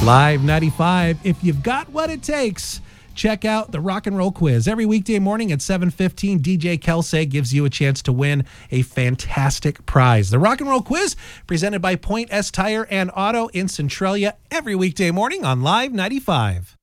Live 95, if you've got what it takes, check out the Rock and Roll Quiz. Every weekday morning at 7:15, DJ Kelsey gives you a chance to win a fantastic prize. The Rock and Roll Quiz, presented by Point S Tire and Auto in Centralia, every weekday morning on Live 95.